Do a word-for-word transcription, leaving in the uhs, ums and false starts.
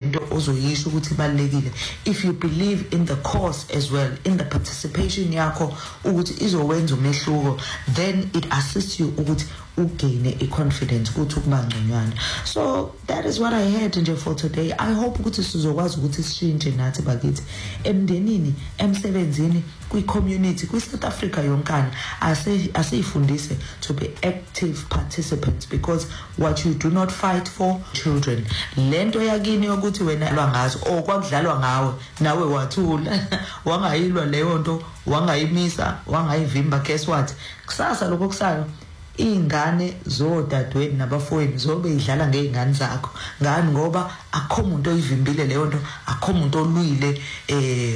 lento ozoyisho ukuthi ibalekile, if you believe in the cause as well, in the participation yakho ukuthi izowenza umehluko, then it assists you ukuthi ugain a confidence ukuthi ukuba ngconywana. So that is what I had nje for today. I hope ukuthi sizokwazi ukuthi sishintshe nathi bakithi emndenini, emsebenzini, kwi-community, kwi-South Africa yonkana, asiyifundise to be active participants, because what you do not fight for, children. Lento yakini yokuthi wena lwangazo o kwakudlalwa ngawe nawe wathula wangayilwa leyo nto, wangayimisa, wangayivimba, guess what, kusasa lokho kusayo ingane zodadweni nabafowenu zobe idlala ngeingane zakho. Ngani? Ngoba akho umuntu oyivimbile leyo nto, akho umuntu olwile eh